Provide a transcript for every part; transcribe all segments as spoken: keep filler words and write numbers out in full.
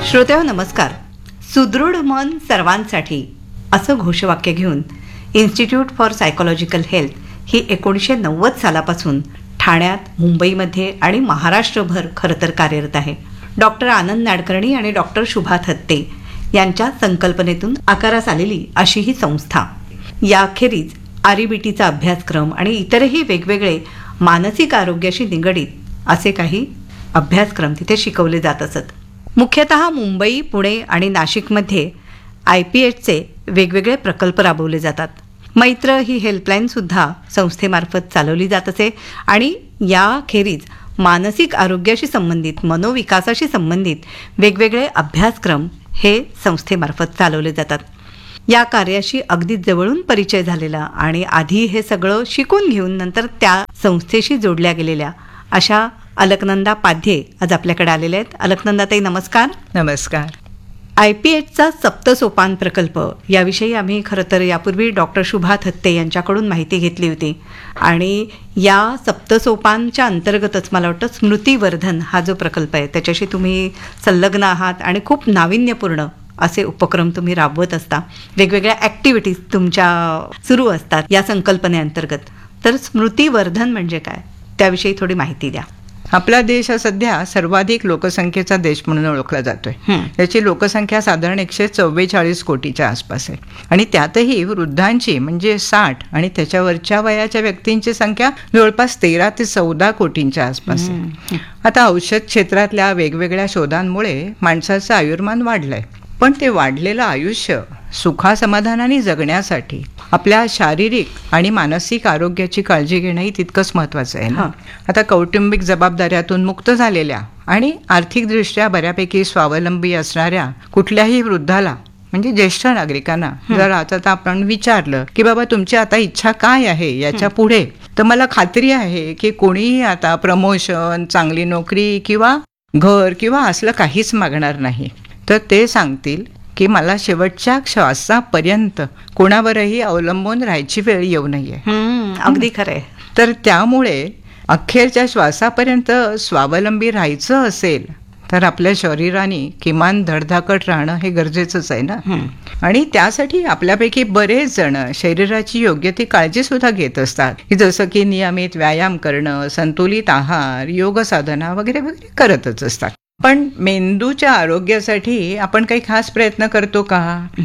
श्रोतेहो नमस्कार. सुदृढ मन सर्वांसाठी असं घोषवाक्य घेऊन इन्स्टिट्यूट फॉर सायकोलॉजिकल हेल्थ ही एकोणीसशे नव्वद सालापासून ठाण्यात, मुंबईमध्ये आणि महाराष्ट्रभर खरं तर कार्यरत आहे. डॉक्टर आनंद नाडकर्णी आणि डॉक्टर शुभा थत्ते यांच्या संकल्पनेतून आकारास आलेली अशी ही संस्था. याखेरीज आरईबीटीचा अभ्यासक्रम आणि इतरही वेगवेगळे मानसिक आरोग्याशी निगडीत असे काही अभ्यासक्रम तिथे शिकवले जात असत. मुख्यतः मुंबई, पुणे आणि नाशिकमध्ये आय पी एचचे वेगवेगळे प्रकल्प राबवले जातात. मैत्र ही हेल्पलाईनसुद्धा संस्थेमार्फत चालवली जात असे आणि याखेरीज मानसिक आरोग्याशी संबंधित, मनोविकासाशी संबंधित वेगवेगळे अभ्यासक्रम हे संस्थेमार्फत चालवले जातात. या कार्याशी अगदी जवळून परिचय झालेला आणि आधी हे सगळं शिकून घेऊन नंतर त्या संस्थेशी जोडल्या गेलेल्या अशा अलकनंदा पाध्ये आज आपल्याकडे आलेल्या आहेत. अलकनंदाताई नमस्कार. नमस्कार. आय पी एचचा सप्तसोपान प्रकल्प याविषयी आम्ही खरं तर यापूर्वी डॉक्टर शुभा थत्ते यांच्याकडून माहिती घेतली होती आणि या सप्तसोपानच्या अंतर्गतच मला वाटतं स्मृतिवर्धन हा जो प्रकल्प आहे त्याच्याशी तुम्ही संलग्न आहात आणि खूप नाविन्यपूर्ण असे उपक्रम तुम्ही राबवत असता. वेगवेगळ्या ॲक्टिव्हिटीज तुमच्या सुरू असतात या संकल्पनेअंतर्गत. तर स्मृतिवर्धन म्हणजे काय, त्याविषयी थोडी माहिती द्या. आपला देश हा सध्या सर्वाधिक लोकसंख्येचा देश म्हणून ओळखला जातोय. याची लोकसंख्या साधारण एकशे चव्वेचाळीस कोटीच्या आसपास आहे आणि त्यातही वृद्धांची म्हणजे साठ आणि त्याच्यावरच्या वयाच्या व्यक्तींची संख्या जवळपास तेरा ते चौदा कोटींच्या आसपास आहे. आता औषध क्षेत्रातल्या वेगवेगळ्या शोधांमुळे माणसाचं आयुर्मान वाढलंय, पण ते वाढलेलं आयुष्य सुखासमाधानाने जगण्यासाठी आपल्या शारीरिक आणि मानसिक आरोग्याची काळजी घेणंही तितकंच महत्त्वाचं आहे ना. आता कौटुंबिक जबाबदाऱ्यातून मुक्त झालेल्या आणि आर्थिकदृष्ट्या बऱ्यापैकी स्वावलंबी असणाऱ्या कुठल्याही वृद्धाला म्हणजे ज्येष्ठ नागरिकांना जर आता आपण विचारलं की बाबा तुमची आता इच्छा काय आहे याच्या पुढे, तर मला खात्री आहे की कोणीही आता प्रमोशन, चांगली नोकरी किंवा घर किंवा असलं काहीच मागणार नाही. तर ते सांगतील की मला शेवटच्या श्वासापर्यंत कोणावरही अवलंबून राहायची वेळ येऊ नये. अगदी खरंय. तर त्यामुळे अखेरच्या श्वासापर्यंत स्वावलंबी राहायचं असेल तर आपल्या शरीराने किमान धडधाकट राहणं हे गरजेचंच आहे ना. आणि त्यासाठी आपल्यापैकी बरेच जण शरीराची योग्य ती काळजी सुद्धा घेत असतात, की जसं की नियमित व्यायाम करणं, संतुलित आहार, योग साधना वगैरे वगैरे करतच असतात. पण मेंदूच्या आरोग्यासाठी आपण काही खास प्रयत्न करतो का?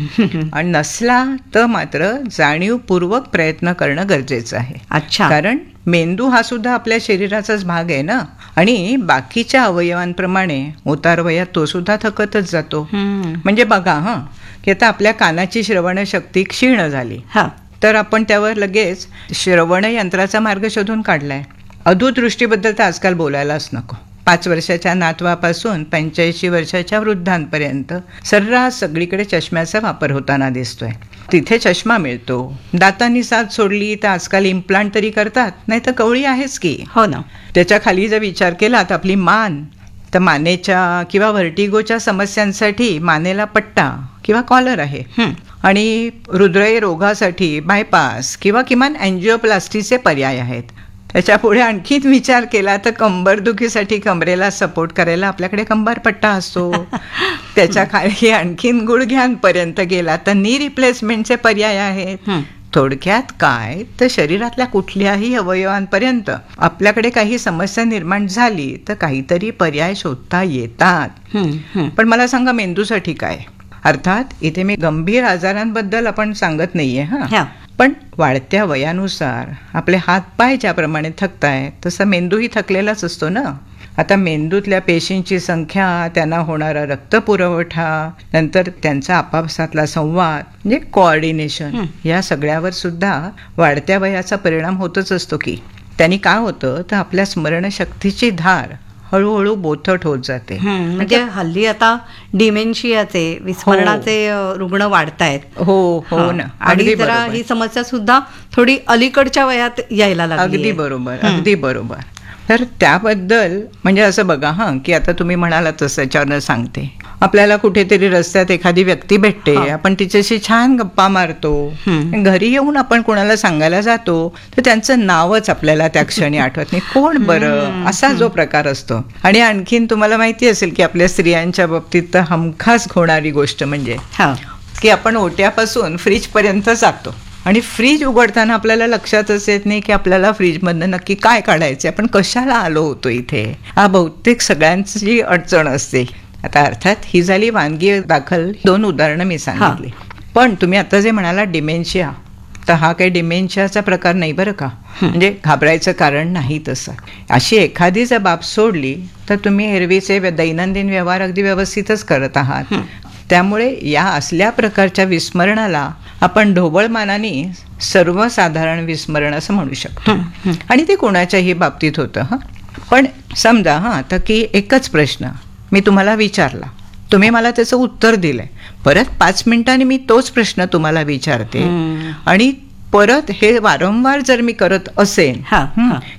आणि नसला तर मात्र जाणीवपूर्वक प्रयत्न करणं गरजेचं आहे. अच्छा. कारण मेंदू हा सुद्धा आपल्या शरीराचाच भाग आहे ना आणि बाकीच्या अवयवांप्रमाणे उतारवयात तो सुद्धा थकतच जातो. म्हणजे बघा हा की आता आपल्या कानाची श्रवण शक्ती क्षीण झाली तर आपण त्यावर लगेच श्रवण यंत्राचा मार्ग शोधून काढलाय. अधोदृष्टीबद्दल तर आजकाल बोलायलाच नको. पाच वर्षाच्या नातवापासून पंच्याऐंशी वर्षाच्या वृद्धांपर्यंत सर्रास सगळीकडे चष्म्याचा वापर होताना दिसतोय. तिथे चष्मा मिळतो. दातांनी साथ सोडली तर आजकाल इम्प्लांट तरी करतात, नाही तर कवळी आहेच की. हो ना. त्याच्या खाली जर विचार केला तर आपली मान, तर मानेच्या किंवा व्हर्टिगोच्या समस्यांसाठी मानेला पट्टा किंवा कॉलर आहे आणि हृदय रोगासाठी बायपास किंवा किमान अँजिओप्लास्टीचे पर्याय आहेत. त्याच्या पुढे आणखीन विचार केला तर कंबरदुखीसाठी कमरेला सपोर्ट करायला आपल्याकडे कंबरपट्टा असतो. त्याच्या खाली आणखीन गुडघ्यांपर्यंत गेला तर नी रिप्लेसमेंटचे पर्याय आहेत. थोडक्यात काय तर शरीरातल्या कुठल्याही अवयवांपर्यंत आपल्याकडे काही समस्या निर्माण झाली तर काहीतरी पर्याय शोधता येतात. पण मला सांगा मेंदूसाठी काय? अर्थात इथे मी गंभीर आजारांबद्दल आपण सांगत नाहीये हा, पण वाढत्या वयानुसार आपले हातपाय ज्याप्रमाणे थकतायत तसा मेंदूही थकलेलाच असतो ना. आता मेंदूतल्या पेशींची संख्या, त्यांना होणारा रक्तपुरवठा, नंतर त्यांचा आपापसातला संवाद म्हणजे कोऑर्डिनेशन, या सगळ्यावर सुद्धा वाढत्या वयाचा परिणाम होतच असतो की. त्यांनी काय होतं तर आपल्या स्मरणशक्तीची धार हळूहळू बोथट होत जाते. म्हणजे हल्ली आता डिमेन्शियाचे, विस्मरणाचे रुग्ण वाढतायत. हो हो ना. आणि जरा ही समस्या सुद्धा थोडी अलीकडच्या वयात यायला लागली. अगदी बरोबर, अगदी बरोबर. तर त्याबद्दल म्हणजे असं बघा हां की आता तुम्ही म्हणाला तसं त्याच्यावरनं सांगते. आपल्याला कुठेतरी रस्त्यात एखादी व्यक्ती भेटते, आपण तिच्याशी छान गप्पा मारतो, घरी येऊन आपण कोणाला सांगायला जातो तर त्यांचं नावच आपल्याला त्या क्षणी आठवत नाही, कोण बरं, असा जो प्रकार असतो. आणि आणखीन तुम्हाला माहिती असेल की आपल्या स्त्रियांच्या बाबतीत तर हमखास होणारी गोष्ट म्हणजे की आपण ओट्यापासून फ्रीज पर्यंत जातो आणि फ्रीज उघडताना आपल्याला लक्षातच येत नाही की आपल्याला फ्रीजमधनं नक्की काय काढायचं, आपण कशाला आलो होतो इथे. हा बहुतेक सगळ्यांची अडचण असते. आता अर्थात ही झाली वानगी दाखल दोन उदाहरणं मी सांगितली. पण तुम्ही आता जे म्हणाला डिमेन्शिया, तर हा काही डिमेन्शियाचा प्रकार नाही बरं का, म्हणजे घाबरायचं कारण नाही. तसं अशी एखादी जर बाब सोडली तर तुम्ही एरवीचे दैनंदिन व्यवहार अगदी व्यवस्थितच करत आहात. त्यामुळे या असल्या प्रकारच्या विस्मरणाला आपण ढोबळमानाने सर्वसाधारण विस्मरण असं म्हणू शकतो. आणि ते कोणाच्याही बाबतीत होतं. हां, पण समजा हां आता की एकच प्रश्न मी तुम्हाला विचारला, तुम्ही मला त्याचं उत्तर दिलंय, परत पाच मिनिटांनी मी तोच प्रश्न तुम्हाला विचारते आणि परत हे वारंवार जर मी करत असेन